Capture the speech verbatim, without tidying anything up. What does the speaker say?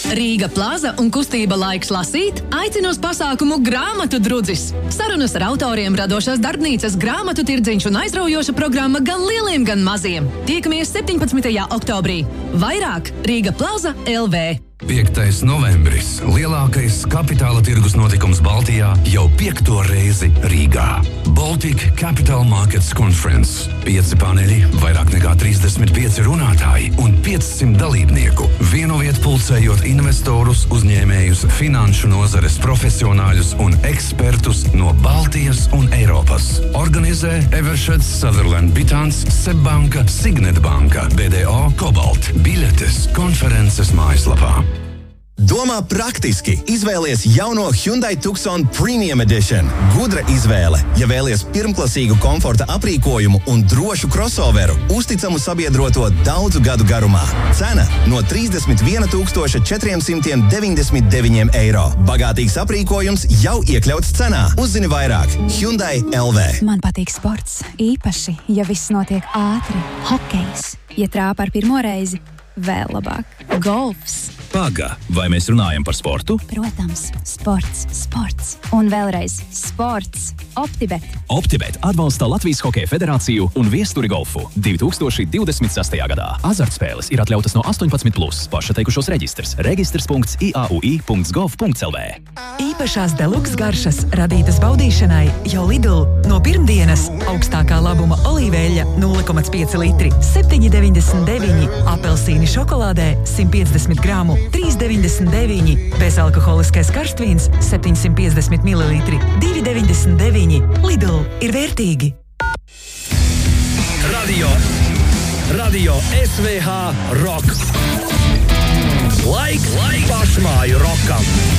Rīga Plaza un kustība Laiks lasīt aicina uz pasākumu Grāmatu drudzis. Sarunas ar autoriem, radošās darbnīcas, grāmatu tirdziņš un aizraujoša programma gan lieliem, gan maziem. Tiekamies septiņpadsmitajā oktobrī. Vairāk Rīga Plaza L V. piektais novembris – lielākais kapitāla tirgus notikums Baltijā jau piekto reizi Rīgā. Baltic Capital Markets Conference. Pieci paneļi, vairāk nekā trīsdesmit pieci runātāji un piecsimt dalībnieku. Vienu vietu pulcējot investorus, uzņēmējus, finanšu nozares profesionāļus un ekspertus no Baltijas un Eiropas. Organizē Eversheds, Sutherland Bittāns, Sebbanka, Signet Banka, B D O, Cobalt. Biļetes konferences mājaslapā. Domā praktiski. Izvēlies jauno Hyundai Tucson Premium Edition. Gudra izvēle. Ja vēlies pirmklasīgu komforta aprīkojumu un drošu crossoveru, uzticamu sabiedroto daudzu gadu garumā. Cena no trīsdesmit viena tūkstoša četri simti deviņdesmit deviņi eiro. Bagātīgs aprīkojums jau iekļauts cenā. Uzzini vairāk. Hyundai L V. Man patīk sports. Īpaši, ja viss notiek ātri. Hokejs. Ja trāpa ar pirmo reizi, vēl labāk. Golfs. Paga, vai mēs runājam par sportu? Protams, sports, sports. Un vēlreiz sports. Optibet. Optibet atbalsta Latvijas Hokeja federāciju un viesturi golfu divi tūkstoši divdesmit sestajā gadā. Azartspēles ir atļautas no astoņpadsmit plus. Pašateikušos reģistrs. Registrs punkts i a u i punkts gov punkts l v. Īpašās deluks garšas radītas baudīšanai jau Lidl. No pirmdienas augstākā labuma olīveļa nulle komats pieci litri, septiņi deviņdesmit deviņi, apelsīni šokolādē simt piecdesmit gramu, trīs deviņdesmit deviņi, bezalkoholiskais karstvīns septiņsimt piecdesmit mililitri, divi deviņdesmit deviņi. Lidl ir vērtīgi. Radio, radio S V H Rock. Laik, laik pašmāju rokam.